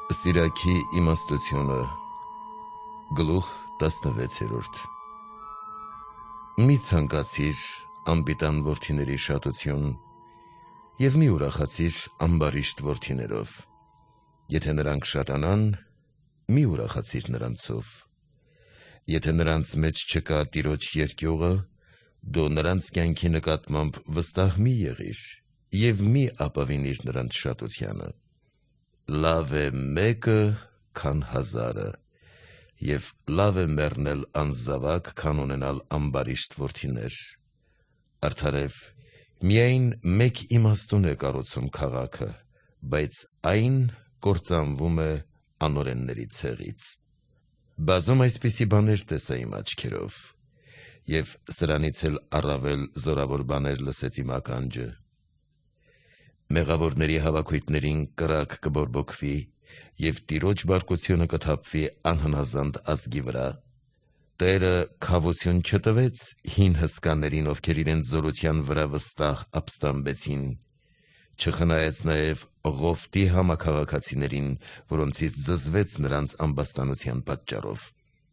Սիրակի իմաստությունը գլուխ 16 Մի ցանկացիր անպիտան որդիների շատություն և մի ուրախացիր ամբարիշտ որդիներով, եթե նրանք շատանան, մի ուրախացիր նրանցով, եթե նրանց մեջ չկա Տիրոջ երկյուղը, դու նրանց կյանքի նկատմամբ վստահ մի եղիր և մի ապավինիր նրանց շատությանը, լավ է մեկը, քան հազարը, և լավ է մեռնել անզավակ, քան ունենալ ամբարիշտ որդիներ, արդարև միայն մեկ իմաստուն է կառուցում քաղաքը, բայց այն կործանվում է անօրենների ցեղից, բազում այսպիսի բաներ տեսա իմ աչքերով, և սրանից էլ առավել զորավոր բաներ լսեց իմ ականջը, մեղավորների հավաքույթներին կրակ կբորբոքվի և Տիրոջ բարկությունը կթափվի անհնազանդ ազգի վրա, Տերը քավություն չտվեց հին հսկաներին, ովքեր իրենց զորության վրա վստահ ապստամբեցին, չխնայեց նաև Ղովտի համաքաղաքացիներին, որոնցից զզվեց նրանց ամբաստանության պատճառով,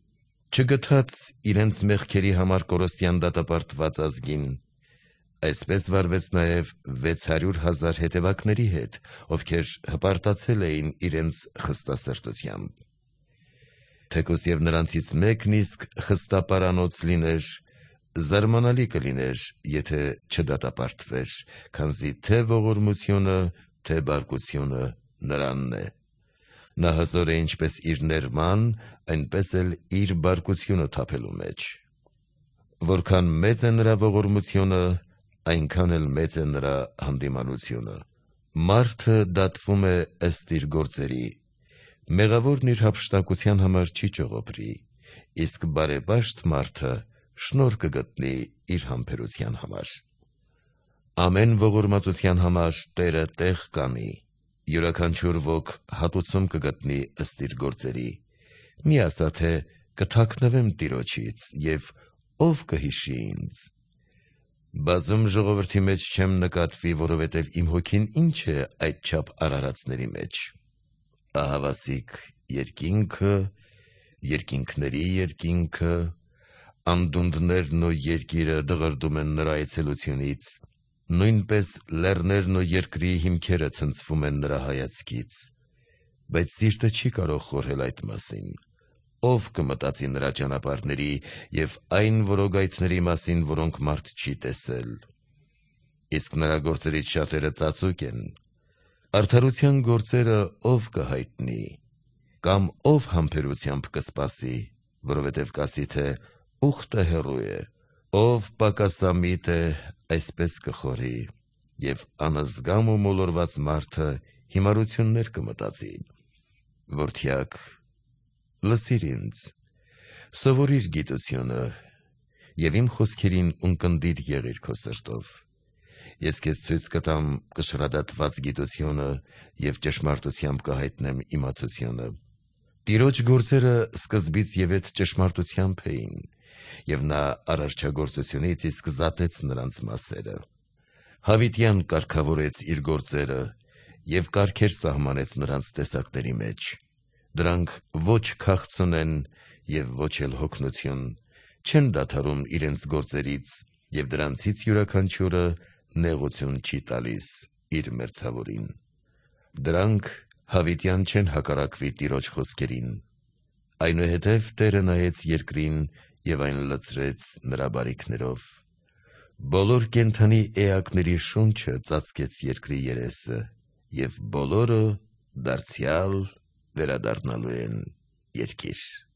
չգթաց իրենց մեղքերի համար կորստյան դատապարտված ազգին, այսպես վարվեց նաև 600,000 հետևակների հետ, ովքեր հպարտացել էին իրենց խստասրտությամբ, թեկուզ և նրանցից մեկն իսկ խստապարանոց լիներ, զարմանալի կլիներ, եթե չդատապարտվեր, քանզի թե ողորմությունը, թե բարկությունը նրանն է, նա հզոր է ինչպես իր ներման, այնպես էլ իր բարկությունը թափելու մեջ, որքան մեծ է նրա ողորմությունը, այնքան էլ մեծ է նրա հանդիմանությունը, մարդը դատվում է ըստ իր գործերի, մեղավորն իր հափշտակության համար չի ճողոպրի, իսկ բարեպաշտ մարդը շնորհ կգտնի իր համբերության համար, ամեն ողորմածության համար Տերը տեղ կանի, յուրաքանչյուր ոք հատուցում կգտնի ըստ իր գործերի, մի ասա թե կթաքնվեմ Տիրոջից և ով կհիշի ինձ, բազում ժողովրդի մեջ չեմ նկատվի, որովհետև իմ հոգին ինչ է այդչափ արարածների մեջ, ահավասիկ երկինքը, երկինքների երկինքը, անդունդներն ու երկիրը դղրդում են նրա այցելությունից, նույնպես լեռներն ու երկրի հիմքերը ցնցվում են նրա հայացքից, բայց սիրտը չի կարող խորհել այդ մասին, ով կմտածի նրա ճանապարհների և այն որոգայթների մասին, որոնք մարդ չի տեսել, իսկ նրա գործերից շատերը ծածուկ են, արդարության գործերը ով կհայտնի, կամ ով համբերությամբ կսպասի, որովհետև կասի թե ուխտը հեռու է, ով պակասամիտ է, այսպես կխորհի, և անզգամ ու մոլորված մարդը հիմարություններ կմտածի, որդյակ, լսիր ինձ, սովորիր գիտությունը և իմ խոսքերին ունկնդիր եղիր քո սրտով, ես քեզ ցույց կտամ կշռադատված գիտությունը և ճշմարտությամբ կհայտնեմ իմացությունը, Տիրոջ գործերը սկզբից ևեթ ճշմարտությամբ էին, և նա արարչագործությունից իսկ զատեց նրանց մասերը, Հավիտյան կարգավորեց իր գործերը և կարգեր սահմանեց նրանց տեսակների մեջ, դրանք ոչ քաղցուն են և ոչ էլ հոգնություն, չեն դադարում իրենց գործերից և դրանցից յուրաքանչյուրը նեղություն չի տալիս իր մերձավորին, դրանք հավիտյան չեն հակառակվի Տիրոջ խոսքերին, այնուհետև Տերը նայեց երկրին և այն լցրեց նրա բարիքներով, բոլոր կենդանի էակների շունչը ծածկեց երկրի երեսը և բոլորը դարձյալ վերադառնալու են երկիր։